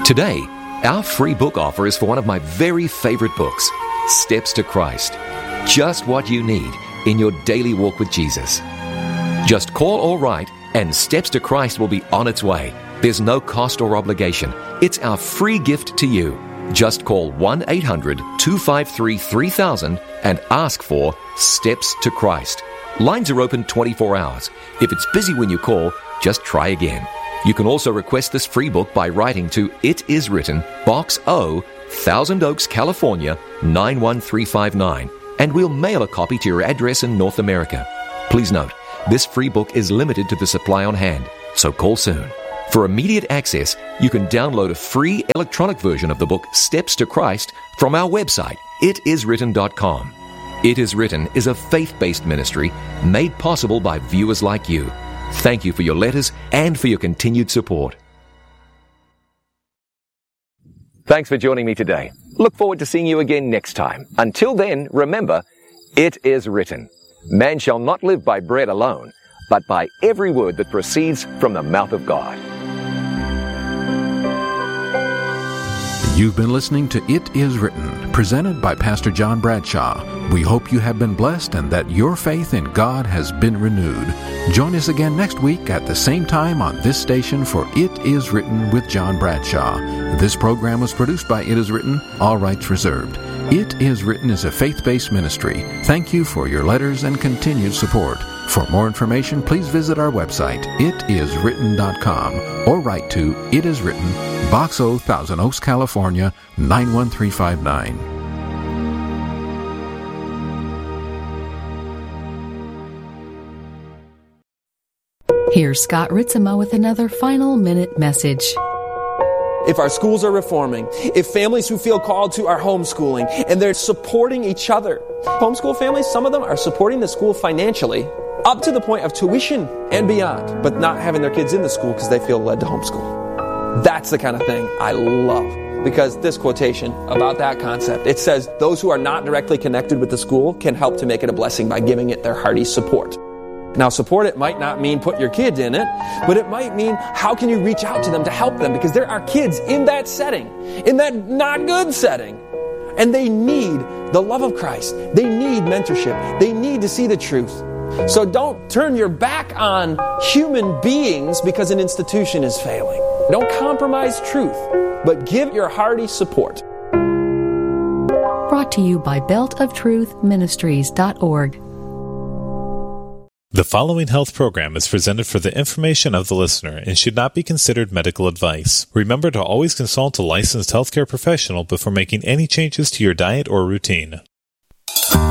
Today, our free book offer is for one of my very favorite books, Steps to Christ. Just what you need in your daily walk with Jesus. Just call or write, and Steps to Christ will be on its way. There's no cost or obligation. It's our free gift to you. Just call 1-800-253-3000 and ask for Steps to Christ. Lines are open 24 hours. If it's busy when you call, just try again. You can also request this free book by writing to It Is Written, Box O, Thousand Oaks, California, 91359, and we'll mail a copy to your address in North America. Please note, this free book is limited to the supply on hand, so call soon. For immediate access, you can download a free electronic version of the book Steps to Christ from our website, itiswritten.com. It Is Written is a faith-based ministry made possible by viewers like you. Thank you for your letters and for your continued support. Thanks for joining me today. Look forward to seeing you again next time. Until then, remember, it is written, man shall not live by bread alone, but by every word that proceeds from the mouth of God. You've been listening to It Is Written, presented by Pastor John Bradshaw. We hope you have been blessed and that your faith in God has been renewed. Join us again next week at the same time on this station for It Is Written with John Bradshaw. This program was produced by It Is Written, all rights reserved. It Is Written is a faith-based ministry. Thank you for your letters and continued support. For more information, please visit our website, itiswritten.com, or write to It Is Written, Box O, Thousand Oaks, California, 91359. Here's Scott Ritzema with another final minute message. If our schools are reforming, if families who feel called to are homeschooling, and they're supporting each other. Homeschool families, some of them are supporting the school financially, up to the point of tuition and beyond, but not having their kids in the school because they feel led to homeschool. That's the kind of thing I love, because this quotation about that concept, it says, those who are not directly connected with the school can help to make it a blessing by giving it their hearty support. Now, support it might not mean put your kid in it, but it might mean how can you reach out to them to help them, because there are kids in that setting, in that not good setting, and they need the love of Christ. They need mentorship. They need to see the truth. So don't turn your back on human beings because an institution is failing. Don't compromise truth, but give your hearty support. Brought to you by beltoftruthministries.org. The following health program is presented for the information of the listener and should not be considered medical advice. Remember to always consult a licensed healthcare professional before making any changes to your diet or routine.